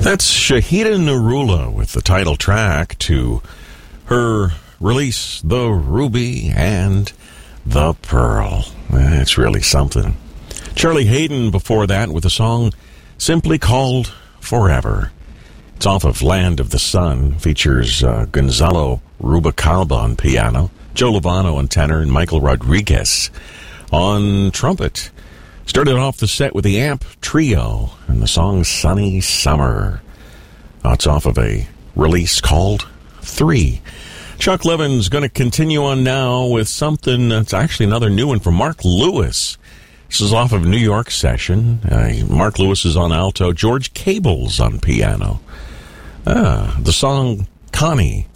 That's Shahida Nurullah with the title track to her release, The Ruby and the Pearl. It's really something. Charlie Hayden before that with a song simply called Forever. It's off of Land of the Sun. Features Gonzalo Rubalcaba on piano, Joe Lovano on tenor, and Michael Rodriguez on trumpet. Started off the set with the Amp Trio and the song Sunny Summer. It's off of a release called 3. Chuck Levin's going to continue on now with something that's actually another new one from Mark Lewis. This is off of New York Session. Mark Lewis is on alto, George Cable's on piano. The song Connie.